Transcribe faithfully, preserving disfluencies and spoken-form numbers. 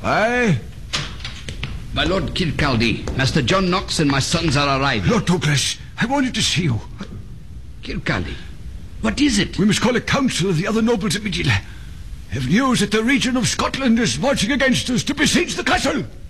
Aye? My Lord Kirkcaldy, Master John Knox and my sons are arrived. Lord Douglas, I wanted to see you. Kirkcaldy, what is it? We must call a council of the other nobles immediately. Have news that the region of Scotland is marching against us to besiege the castle.